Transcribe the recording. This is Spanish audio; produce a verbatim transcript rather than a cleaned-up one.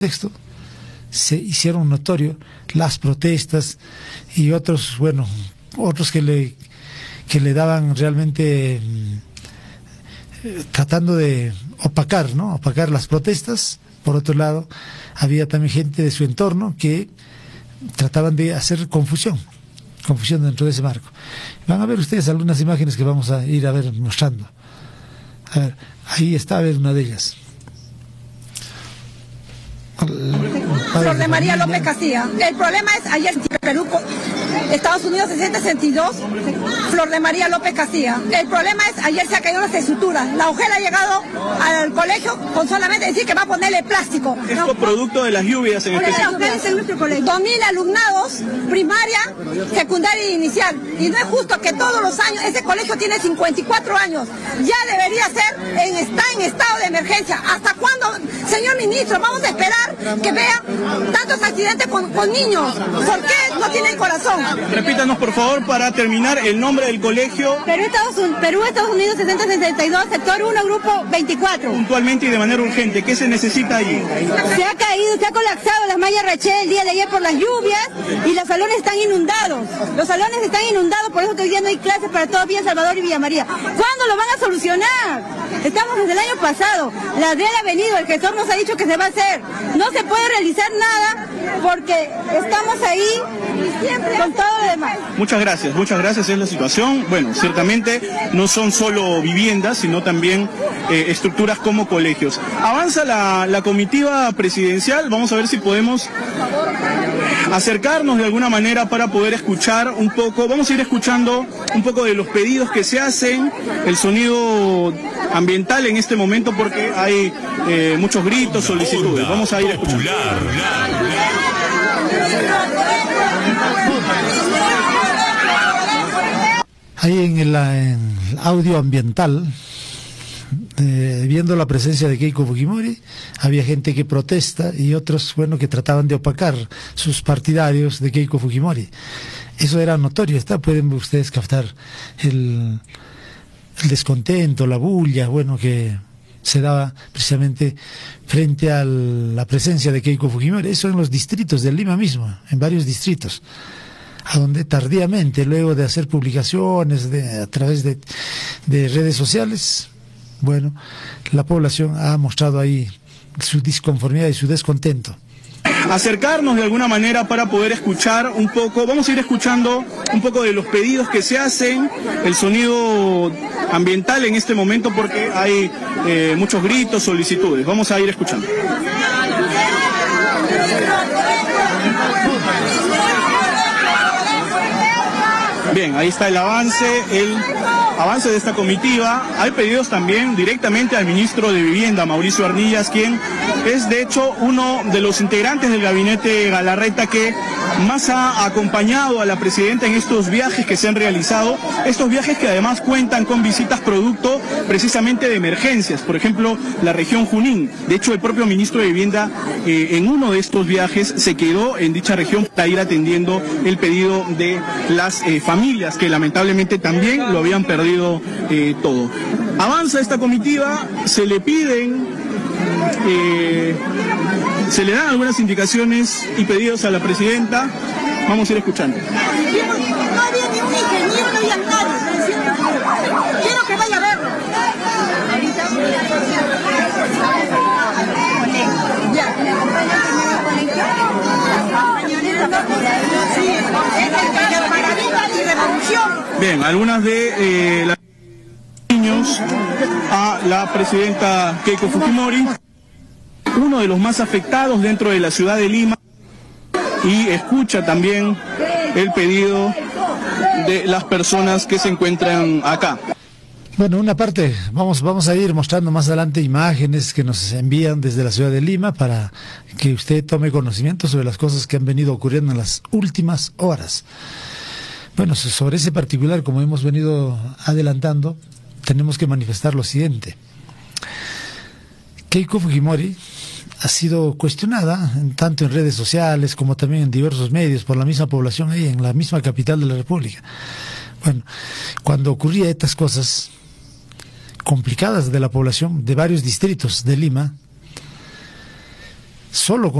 texto se hicieron notorio las protestas y otros, bueno, otros que le que le daban realmente eh, tratando de opacar, ¿no? Opacar las protestas. Por otro lado, había también gente de su entorno que trataban de hacer confusión, confusión dentro de ese marco. Van a ver ustedes algunas imágenes que vamos a ir a ver mostrando. A ver, ahí está, a ver una de ellas. Flor de María López Castilla. El problema es ayer Perú, Estados Unidos sesenta sesenta y dos, Flor de María López Castilla. El problema es ayer se ha caído las estructuras. La mujer ha llegado al colegio con solamente decir que va a ponerle plástico. Esto no, producto de las lluvias en especial. dos mil alumnados, primaria, secundaria e inicial. Y no es justo que todos los años, ese colegio tiene cincuenta y cuatro años, ya debería ser, en, está en estado de emergencia. ¿Hasta cuándo, señor ministro, vamos a esperar que vean tantos accidentes con, con niños? ¿Por qué no tienen corazón? Repítanos, por favor, para terminar, el nombre del colegio. Perú, Estados Unidos, Perú, Estados Unidos sesenta sesenta y dos, sector uno, grupo veinticuatro. Puntualmente y de manera urgente, ¿qué se necesita allí? Se ha caído, se ha colapsado las mallas Rachel el día de ayer por las lluvias y los salones están inundados. Los salones están inundados, por eso que hoy día no hay clases para todo Villa Salvador y Villa María. ¿Cuándo lo van a solucionar? Estamos desde el año pasado. La D E L ha venido, el gestor nos ha dicho que se va a hacer. No se puede realizar nada porque estamos ahí con todo lo demás. Muchas gracias, muchas gracias, es la situación. Bueno, ciertamente no son solo viviendas, sino también eh, estructuras como colegios. Avanza la, la comitiva presidencial, vamos a ver si podemos acercarnos de alguna manera para poder escuchar un poco, vamos a ir escuchando un poco de los pedidos que se hacen, el sonido ambiental en este momento porque hay eh, muchos gritos, solicitudes. Vamos a ir escuchando. Ahí en el, en el audio ambiental, eh, viendo la presencia de Keiko Fujimori, había gente que protesta y otros, bueno, que trataban de opacar sus partidarios de Keiko Fujimori. Eso era notorio, está, pueden ustedes captar el, el descontento, la bulla, bueno, que se daba precisamente frente a la presencia de Keiko Fujimori. Eso en los distritos de Lima mismo, en varios distritos, a donde tardíamente, luego de hacer publicaciones de, a través de, de redes sociales, bueno, la población ha mostrado ahí su disconformidad y su descontento. Acercarnos de alguna manera para poder escuchar un poco, vamos a ir escuchando un poco de los pedidos que se hacen, el sonido ambiental en este momento porque hay eh, muchos gritos, solicitudes. Vamos a ir escuchando. Bien, ahí está el avance, el avance de esta comitiva. Hay pedidos también directamente al ministro de Vivienda, Mauricio Arnillas, quien es de hecho uno de los integrantes del gabinete Galarreta que más ha acompañado a la presidenta en estos viajes que se han realizado, estos viajes que además cuentan con visitas producto precisamente de emergencias, por ejemplo, la región Junín. De hecho, el propio ministro de Vivienda eh, en uno de estos viajes se quedó en dicha región para ir atendiendo el pedido de las eh, familias que lamentablemente también lo habían perdido eh, todo. Avanza esta comitiva, se le piden, eh, se le dan algunas indicaciones y pedidos a la presidenta. Vamos a ir escuchando. No había ni un ingeniero, no había nadie. Quiero que vaya a verlo. Bien, algunas de eh, las niños a la presidenta Keiko Fujimori, uno de los más afectados dentro de la ciudad de Lima, y escucha también el pedido de las personas que se encuentran acá. Bueno, una parte, vamos, vamos a ir mostrando más adelante imágenes que nos envían desde la ciudad de Lima para que usted tome conocimiento sobre las cosas que han venido ocurriendo en las últimas horas. Bueno, sobre ese particular, como hemos venido adelantando, tenemos que manifestar lo siguiente. Keiko Fujimori ha sido cuestionada tanto en redes sociales como también en diversos medios por la misma población ahí en la misma capital de la República. Bueno, cuando ocurría estas cosas complicadas de la población de varios distritos de Lima, solo con